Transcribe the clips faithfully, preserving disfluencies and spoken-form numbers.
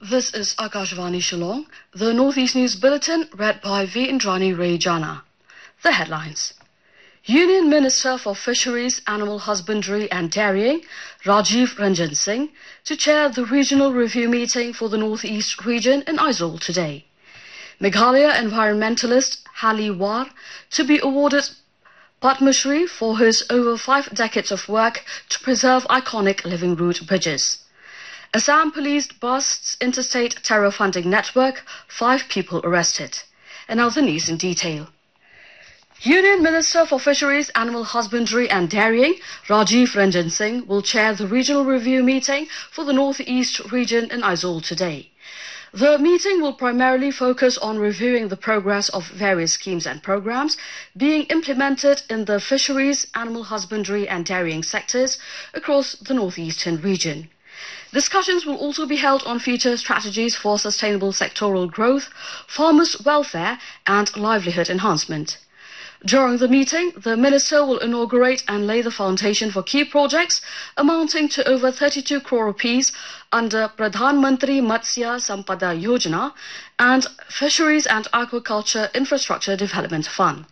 This is Akashvani Shillong, the Northeast News Bulletin read by V. Indrani Ray Jana. The headlines. Union Minister for Fisheries, Animal Husbandry and Dairying, Rajiv Ranjan Singh, to chair the regional review meeting for the Northeast region in Aizawl today. Meghalaya environmentalist Hali War to be awarded Padma Shri for his over five decades of work to preserve iconic living route bridges. Assam police busts interstate terror funding network, five people arrested. And now the news in detail. Union Minister for Fisheries, Animal Husbandry and Dairying, Rajiv Ranjan Singh, will chair the regional review meeting for the Northeast region in Aizawl today. The meeting will primarily focus on reviewing the progress of various schemes and programs being implemented in the fisheries, animal husbandry and dairying sectors across the Northeastern region. Discussions will also be held on future strategies for sustainable sectoral growth, farmers' welfare and livelihood enhancement. During the meeting, the Minister will inaugurate and lay the foundation for key projects amounting to over thirty-two crore rupees under Pradhan Mantri Matsya Sampada Yojana and Fisheries and Aquaculture Infrastructure Development Fund.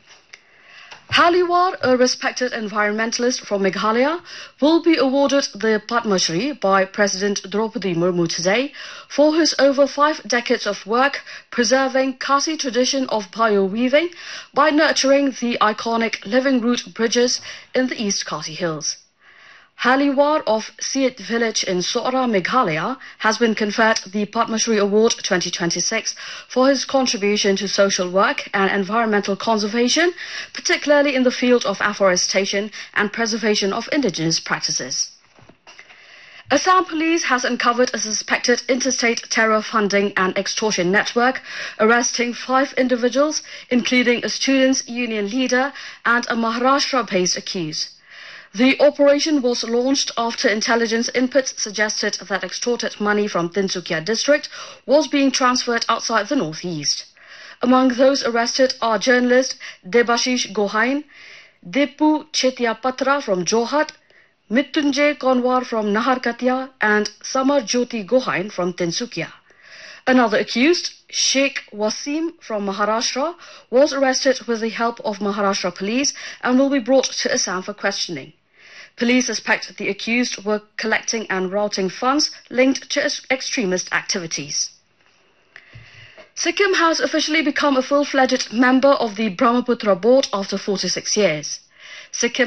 Hali War, a respected environmentalist from Meghalaya, will be awarded the Padma Shri by President Draupadi Murmu today for his over five decades of work preserving Khasi tradition of bio-weaving by nurturing the iconic living route bridges in the East Khasi Hills. Hali War of Siet village in Sora, Meghalaya, has been conferred the Padma Shri Award twenty twenty-six for his contribution to social work and environmental conservation, particularly in the field of afforestation and preservation of indigenous practices. Assam police has uncovered a suspected interstate terror funding and extortion network, arresting five individuals, including a students' union leader and a Maharashtra-based accused. The operation was launched after intelligence inputs suggested that extorted money from Tinsukia district was being transferred outside the northeast. Among those arrested are journalist Debashish Gohain, Depu Chetiapatra from Johat, Mrityunjay Konwar from Naharkatia and Samar Jyoti Gohain from Tinsukia. Another accused, Sheikh Wasim from Maharashtra, was arrested with the help of Maharashtra police and will be brought to Assam for questioning. Police suspect the accused were collecting and routing funds linked to extremist activities. Sikkim has officially become a full-fledged member of the Brahmaputra Board after forty-six years. Sikkim